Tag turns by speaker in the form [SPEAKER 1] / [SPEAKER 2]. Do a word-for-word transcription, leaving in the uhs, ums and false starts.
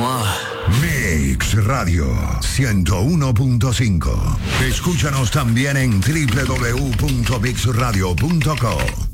[SPEAKER 1] Mix Radio ciento uno punto cinco. Escúchanos también en doble u doble u doble u punto mix radio punto co.